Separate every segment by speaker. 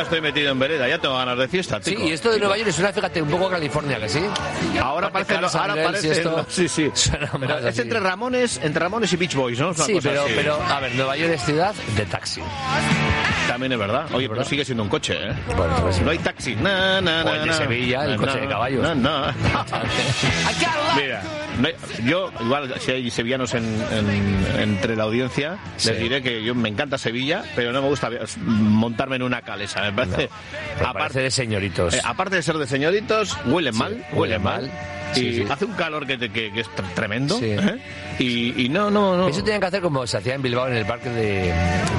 Speaker 1: estoy metido en vereda, ya tengo ganas de fiesta,
Speaker 2: Sí,
Speaker 1: tico.
Speaker 2: y esto de Nueva York suena, fíjate, un poco California, ¿que sí?
Speaker 1: Ahora parece,
Speaker 2: esto
Speaker 1: sí.
Speaker 2: suena
Speaker 1: Pero
Speaker 2: más
Speaker 1: es
Speaker 2: así.
Speaker 1: entre Ramones y Beach Boys, ¿no? Es una
Speaker 2: Sí,
Speaker 1: cosa así.
Speaker 2: pero, a ver, Nueva York es ciudad de taxi.
Speaker 1: También es verdad. Oye, pero sigue siendo un coche, ¿eh?
Speaker 2: Bueno, pues
Speaker 1: No hay taxi.
Speaker 2: O el de Sevilla, el coche de caballos.
Speaker 1: No. Mira, yo, igual, si hay sevillanos entre la audiencia, les diré que yo me encanta Sevilla, pero no me gusta montarme en una calesa. Me parece...
Speaker 2: Aparte de señoritos.
Speaker 1: Aparte de ser de señoritos, huelen mal.
Speaker 2: Sí.
Speaker 1: Y hace un calor que es tremendo.
Speaker 2: Sí.
Speaker 1: Y no.
Speaker 2: Eso tenían que hacer como se hacía en Bilbao en el parque de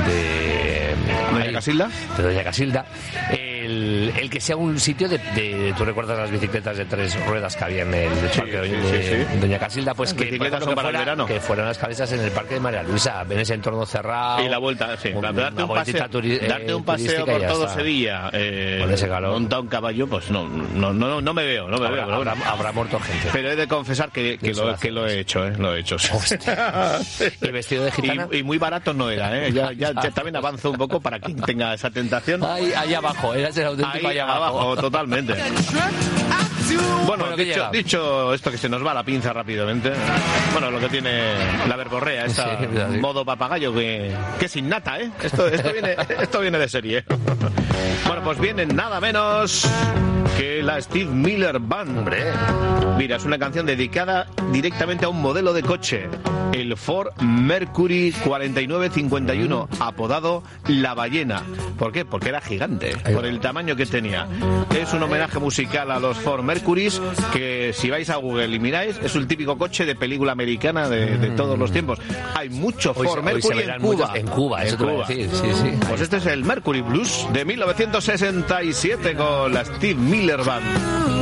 Speaker 1: Doña Casilda.
Speaker 2: De Doña Casilda. El que sea un sitio de ¿tú recuerdas las bicicletas de 3 ruedas que había en el parque de Doña Casilda? Pues que,
Speaker 1: bicicletas
Speaker 2: por ejemplo,
Speaker 1: son para el verano.
Speaker 2: Que fueran las calesas en el parque de María Luisa, ven ese entorno cerrado.
Speaker 1: Y la vuelta, sí. Darte un paseo
Speaker 2: turística
Speaker 1: por
Speaker 2: y ya
Speaker 1: todo
Speaker 2: está.
Speaker 1: Sevilla,
Speaker 2: Con ese calor.
Speaker 1: monta un caballo, pues no me veo.
Speaker 2: Habrá muerto gente.
Speaker 1: Pero he de confesar que lo he hecho, lo he hecho. Sí.
Speaker 2: ¿Y vestido de gitana?
Speaker 1: Y muy barato no era, ya también avanzo un poco para quien tenga esa tentación.
Speaker 2: Ahí abajo, eras el auténtico
Speaker 1: Ahí abajo, totalmente. Bueno, dicho esto que se nos va la pinza rápidamente. Bueno, lo que tiene la verborrea, modo papagayo que es innata, ¿eh? Esto viene de serie. Bueno, pues viene nada menos que la Steve Miller Band.
Speaker 2: Hombre.
Speaker 1: Mira, es una canción dedicada directamente a un modelo de coche, el Ford Mercury 4951, apodado La Ballena. ¿Por qué? Porque era gigante, por el tamaño que tenía. Es un homenaje musical a los Ford Mercurys, que si vais a Google y miráis, es un típico coche de película americana de todos los tiempos. Hay mucho Ford Mercury en Cuba.
Speaker 2: En Cuba, eso te voy a decir, sí.
Speaker 1: Pues este es el Mercury Blues de 1967 con la Steve Miller Band.